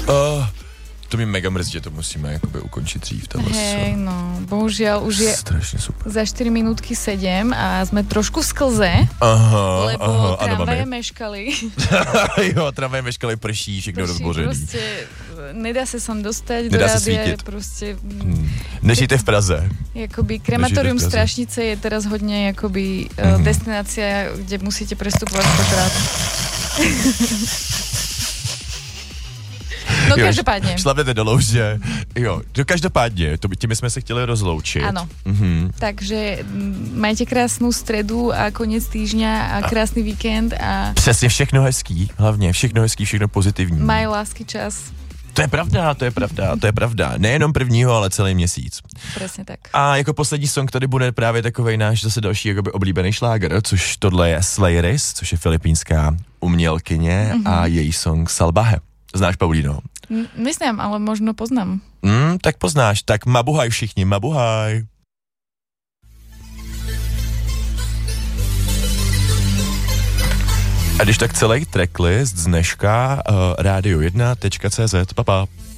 To mě mega mrzí, že to musíme jakoby ukončit dřív. Hej, no, bohužiaľ už je strašne super. Za 4 minútky 7 a sme trošku v sklze, lebo tramvaje meškali. Jo, tramvaje meškali, prší, všechno rozbořený. Proste nedá sa sem dostať do rádia, proste... Nežijte v Praze. Jakoby krematorium Strašnice je teraz hodne jakoby destinácia, kde musíte prestupovať stokrát. No každopádně. Šlapete do louže. Jo, každopádně, tím jsme se chtěli rozloučit. Ano. Takže majte krásnou středu a konec týždňa a krásný víkend a... Přesně, všechno hezký, hlavně, všechno hezký, všechno pozitivní. Maj lásky čas. To je pravda. Nejenom prvního, ale celý měsíc. Přesně tak. A jako poslední song tady bude právě takovej náš zase další jakoby oblíbený šláger, což tohle je Slayeris, což je filipínská umělkyně a její song Salvaje. Znáš, Paulíno? Myslím, ale možno poznám. Tak poznáš. Tak mabuhaj všichni, mabuhaj. A když tak celý tracklist z dneška radio1.cz. Pa.